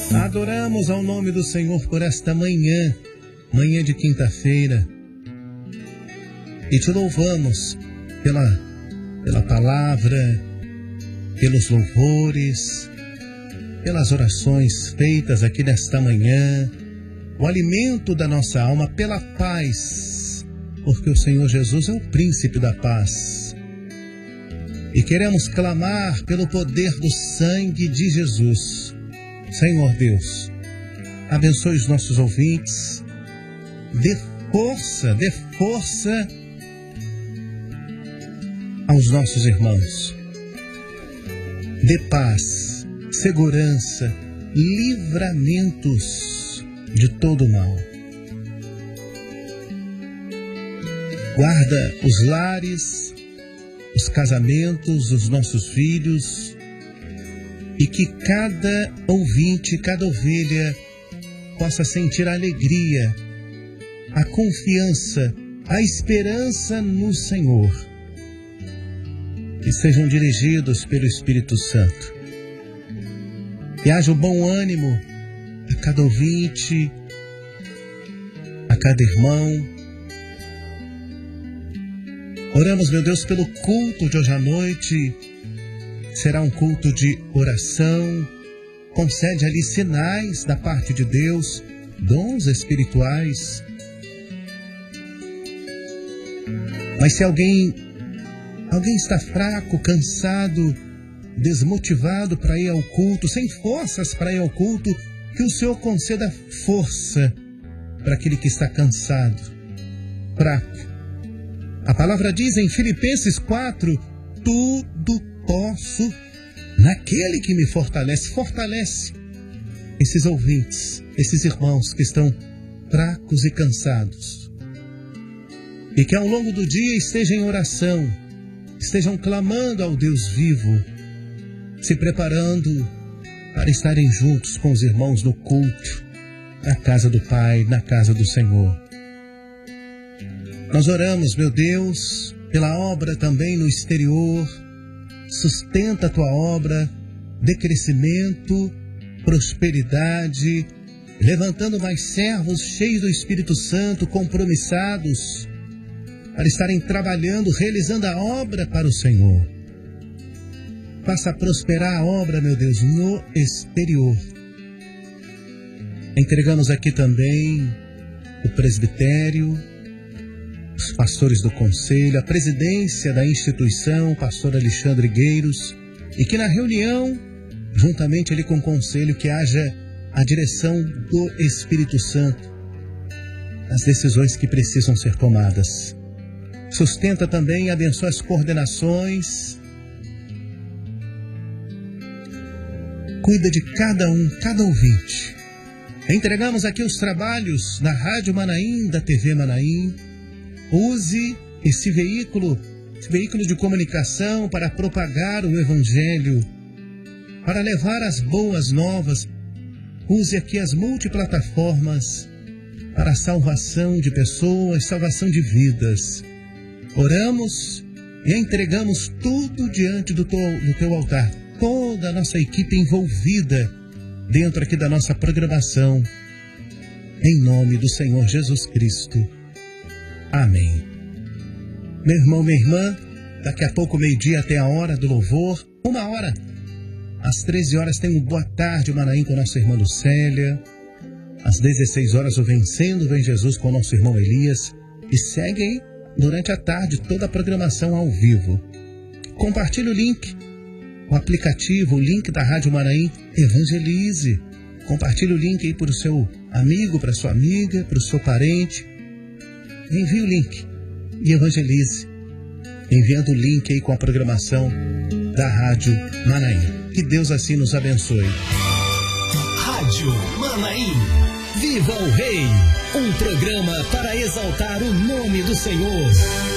Adoramos ao nome do Senhor por esta manhã de quinta-feira, e te louvamos pela palavra, pelos louvores, pelas orações feitas aqui nesta manhã, o alimento da nossa alma, pela paz, porque o Senhor Jesus é o príncipe da paz. E queremos clamar pelo poder do sangue de Jesus. Senhor Deus, abençoe os nossos ouvintes, dê força aos nossos irmãos, dê paz, segurança, livramentos de todo mal. Guarda os lares, os casamentos, os nossos filhos, e que cada ouvinte, cada ovelha possa sentir a alegria, a confiança, a esperança no Senhor. Que sejam dirigidos pelo Espírito Santo. Que haja um bom ânimo a cada ouvinte, a cada irmão. Oramos, meu Deus, pelo culto de hoje à noite. Será um culto de oração. Concede ali sinais da parte de Deus, dons espirituais. Mas se alguém está fraco, cansado, desmotivado para ir ao culto, sem forças para ir ao culto, que o Senhor conceda força para aquele que está cansado, fraco. A palavra diz em Filipenses 4, tudo posso naquele que me fortalece. Fortalece esses ouvintes, esses irmãos que estão fracos e cansados. E que ao longo do dia estejam em oração, estejam clamando ao Deus vivo, se preparando para estarem juntos com os irmãos no culto, na casa do Pai, na casa do Senhor. Nós oramos, meu Deus, pela obra também no exterior. Sustenta a tua obra, dê crescimento, prosperidade, levantando mais servos cheios do Espírito Santo, compromissados, para estarem trabalhando, realizando a obra para o Senhor. Faça prosperar a obra, meu Deus, no exterior. Entregamos aqui também o presbitério, os pastores do conselho, a presidência da instituição, o pastor Alexandre Gueiros, e que na reunião, juntamente ali com o conselho, que haja a direção do Espírito Santo, as decisões que precisam ser tomadas. Sustenta também e abençoa as coordenações. Cuida de cada ouvinte. Entregamos aqui os trabalhos da Rádio Manaim, da TV Manaim. Use esse veículo de comunicação para propagar o Evangelho, para levar as boas novas. Use aqui as multiplataformas para a salvação de pessoas, salvação de vidas. Oramos e entregamos tudo diante do teu altar. Toda a nossa equipe envolvida dentro aqui da nossa programação. Em nome do Senhor Jesus Cristo. Amém. Meu irmão, minha irmã, daqui a pouco, meio-dia até a hora do louvor, 1h. Às 13 horas tem um Boa Tarde Manaim com a nossa irmã Lucélia. Às 16 horas o Vencendo Vem Jesus com o nosso irmão Elias. E segue aí durante a tarde toda a programação ao vivo. Compartilhe o link, o aplicativo, o link da Rádio Manaim. Evangelize. Compartilhe o link aí para o seu amigo, para a sua amiga, para o seu parente. Envie o link e evangelize, enviando o link aí com a programação da Rádio Manaim. Que Deus assim nos abençoe. Rádio Manaim, viva o Rei, um programa para exaltar o nome do Senhor.